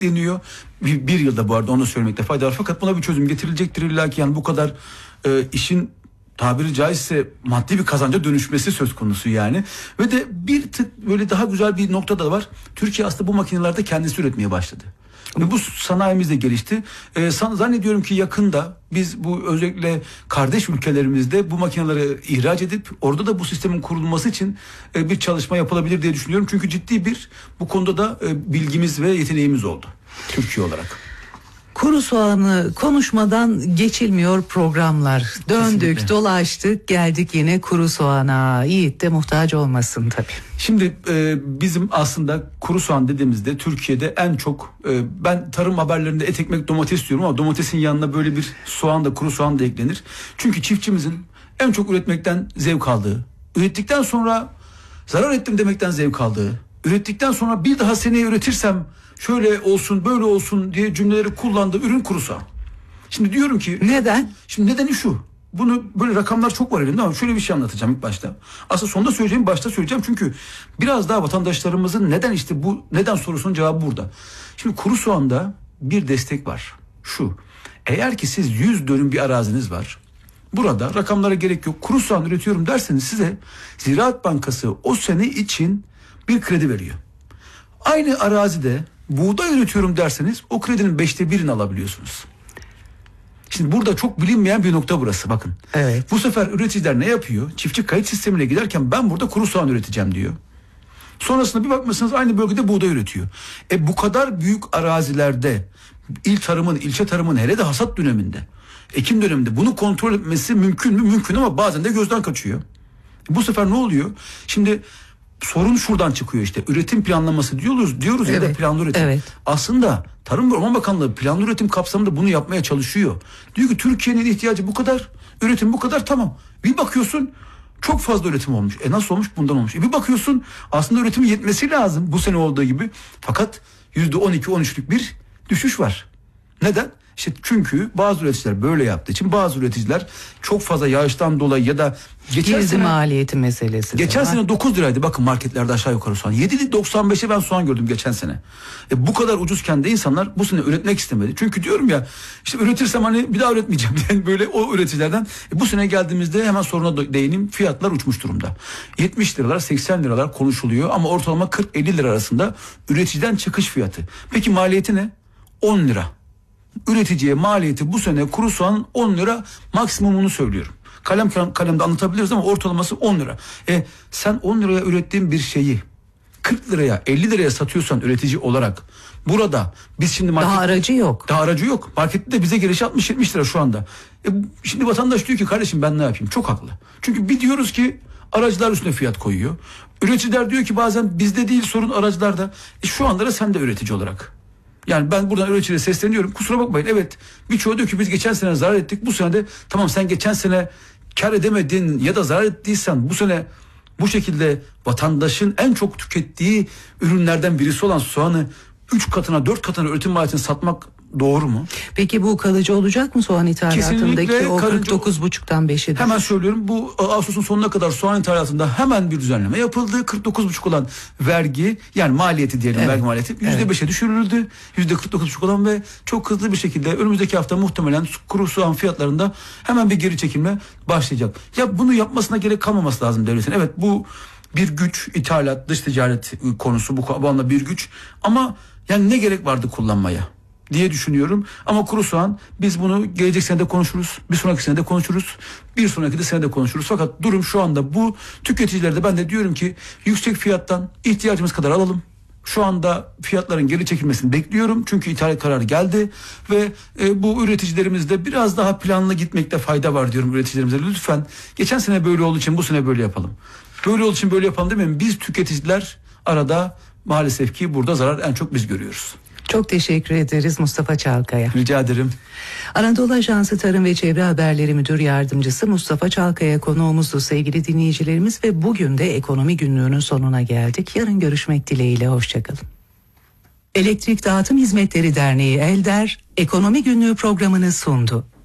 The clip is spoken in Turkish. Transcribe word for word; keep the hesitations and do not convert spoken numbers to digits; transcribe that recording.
deniyor. Bir, bir yılda bu arada onu söylemekte fayda var. Fakat buna bir çözüm getirilecektir illa ki. Yani bu kadar e, işin tabiri caizse maddi bir kazanca dönüşmesi söz konusu yani. Ve de bir tık böyle daha güzel bir nokta da var. Türkiye aslında bu makinelerde kendisi üretmeye başladı. Ve bu sanayimiz de gelişti. Ee, zannediyorum ki yakında biz bu özellikle kardeş ülkelerimizde bu makineleri ihraç edip orada da bu sistemin kurulması için e, bir çalışma yapılabilir diye düşünüyorum. Çünkü ciddi bir bu konuda da e, bilgimiz ve yeteneğimiz oldu Türkiye olarak. Kuru soğanı konuşmadan geçilmiyor programlar. Döndük, kesinlikle dolaştık, geldik yine kuru soğana. Yiğit de muhtaç olmasın tabii. Şimdi e, bizim aslında kuru soğan dediğimizde Türkiye'de en çok e, ben tarım haberlerinde et ekmek domates diyorum ama domatesin yanına böyle bir soğan da kuru soğan da eklenir. Çünkü çiftçimizin en çok üretmekten zevk aldığı, ürettikten sonra zarar ettim demekten zevk aldığı, ürettikten sonra bir daha seneye üretirsem şöyle olsun böyle olsun diye cümleleri kullandığı ürün kuru soğan. Şimdi diyorum ki neden? Şimdi nedeni şu. Bunu böyle rakamlar çok var elimde ama şöyle bir şey anlatacağım ilk başta. Aslında sonda söyleyeceğim, başta söyleyeceğim çünkü biraz daha vatandaşlarımızın neden işte bu neden sorusunun cevabı burada. Şimdi kuru soğanda bir destek var. Şu. Eğer ki siz yüz dönüm bir araziniz var. Burada rakamlara gerek yok. Kuru soğan üretiyorum derseniz size Ziraat Bankası o sene için bir kredi veriyor. Aynı arazide buğday üretiyorum derseniz o kredinin beşte birini alabiliyorsunuz. Şimdi burada çok bilinmeyen bir nokta burası bakın. Evet. Bu sefer üreticiler ne yapıyor? Çiftçi kayıt sistemine giderken ben burada kuru soğan üreteceğim diyor. Sonrasında bir bakmışsınız aynı bölgede buğday üretiyor. E bu kadar büyük arazilerde il tarımın, ilçe tarımın hele de hasat döneminde, ekim döneminde bunu kontrol etmesi mümkün mü? Mümkün ama bazen de gözden kaçıyor. E bu sefer ne oluyor? Şimdi sorun şuradan çıkıyor işte. Üretim planlaması diyoruz diyoruz evet, ya da planlı üretim. Evet. Aslında Tarım ve Orman Bakanlığı planlı üretim kapsamında bunu yapmaya çalışıyor. Diyor ki Türkiye'nin ihtiyacı bu kadar, üretim bu kadar, tamam. Bir bakıyorsun çok fazla üretim olmuş. E nasıl olmuş? Bundan olmuş. E bir bakıyorsun aslında üretimin yetmesi lazım bu sene olduğu gibi. Fakat yüzde on iki on üçlük bir düşüş var. Neden? İşte çünkü bazı üreticiler böyle yaptığı için bazı üreticiler çok fazla yağıştan dolayı ya da geçen Girdi sene maliyeti meselesi. Geçen sene dokuz liraydı bakın marketlerde aşağı yukarı soğan. yedi doksan beşe ben soğan gördüm geçen sene. E bu kadar ucuzken de insanlar bu sene üretmek istemedi. Çünkü diyorum ya işte üretirsem hani bir daha üretmeyeceğim yani böyle o üreticilerden. E bu sene geldiğimizde hemen soruna değineyim, fiyatlar uçmuş durumda. yetmiş liralar seksen liralar konuşuluyor ama ortalama kırk elli lira arasında üreticiden çıkış fiyatı. Peki maliyeti ne? on lira. Üreticiye maliyeti bu sene kuru soğanın on lira maksimumunu söylüyorum. Kalem kalemde anlatabiliriz ama ortalaması on lira. E sen on liraya ürettiğin bir şeyi kırk liraya elli liraya satıyorsan üretici olarak burada biz şimdi market, daha aracı yok. Daha aracı yok. Markette de bize gelişi altmış yetmiş lira şu anda. E şimdi vatandaş diyor ki kardeşim ben ne yapayım? Çok haklı. Çünkü bir diyoruz ki aracılar üstüne fiyat koyuyor. Üreticiler diyor ki bazen bizde değil sorun aracılarda. E şu anda da sen de üretici olarak. Yani ben buradan üreticilere sesleniyorum. Kusura bakmayın. Evet birçoğu diyor ki biz geçen sene zarar ettik. Bu sene de tamam sen geçen sene kar edemedin ya da zarar ettiysen bu sene bu şekilde vatandaşın en çok tükettiği ürünlerden birisi olan soğanı üç katına dört katına üretim maliyetini satmak doğru mu? Peki bu kalıcı olacak mı soğan ithalatındaki o kırk dokuz buçuktan beşe? Hemen söylüyorum bu Ağustos'un sonuna kadar soğan ithalatında hemen bir düzenleme yapıldı. kırk dokuz buçuk olan vergi yani maliyeti diyelim evet, vergi maliyeti yüzde beşe evet, düşürüldü. yüzde kırk dokuz buçuk olan ve çok hızlı bir şekilde önümüzdeki hafta muhtemelen kuru soğan fiyatlarında hemen bir geri çekilme başlayacak. Ya bunu yapmasına gerek kalmaması lazım devletin. Evet bu bir güç, ithalat, dış ticaret konusu bu anlamda bir güç ama yani ne gerek vardı kullanmaya diye düşünüyorum. Ama kuru soğan biz bunu gelecek senede konuşuruz. Bir sonraki senede konuşuruz. Bir sonraki de senede konuşuruz. Fakat durum şu anda bu. Tüketicilerde ben de diyorum ki yüksek fiyattan ihtiyacımız kadar alalım. Şu anda fiyatların geri çekilmesini bekliyorum. Çünkü ithalat kararı geldi ve e, bu üreticilerimizde biraz daha planlı gitmekte fayda var diyorum üreticilerimize. Lütfen geçen sene böyle olduğu için bu sene böyle yapalım. Böyle olduğu için böyle yapalım demeyin. Biz tüketiciler arada maalesef ki burada zarar en çok biz görüyoruz. Çok teşekkür ederiz Mustafa Çalkaya. Rica ederim. Anadolu Ajansı Tarım ve Çevre Haberleri Müdür Yardımcısı Mustafa Çalkaya konuğumuzdu sevgili dinleyicilerimiz ve bugün de ekonomi günlüğünün sonuna geldik. Yarın görüşmek dileğiyle hoşçakalın. Elektrik Dağıtım Hizmetleri Derneği ELDER ekonomi günlüğü programını sundu.